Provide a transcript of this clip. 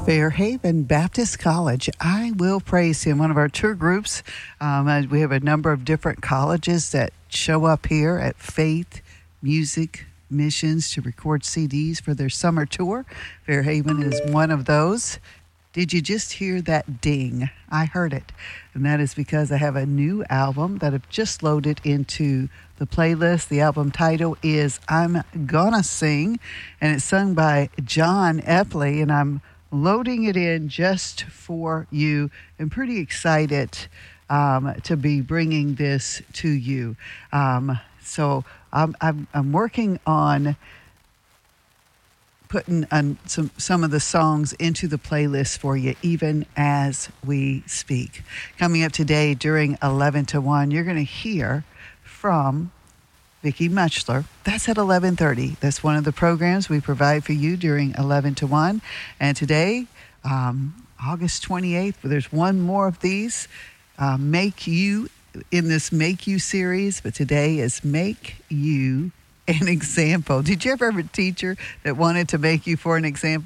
Fairhaven Baptist College, I Will Praise Him, one of our tour groups. We have a number of different colleges that show up here at Faith Music Missions to record CDs for their summer tour. Fairhaven is one of those. Did you just hear that ding? I heard it. And that is because I have a new album that I've just loaded into the playlist. The album title is I'm Gonna Sing, and it's sung by John Epley, and I'm loading it in just for you. I'm pretty excited to be bringing this to you. So I'm working on putting some of the songs into the playlist for you, even as we speak. Coming up today during 11 to 1, you're going to hear from Vicki Muchler. That's at 11:30. That's one of the programs we provide for you during 11 to 1. And today, August 28th, there's one more of these. Make You, in this Make You series, but today is Make You an Example. Did you ever have a teacher that wanted to make you for an example?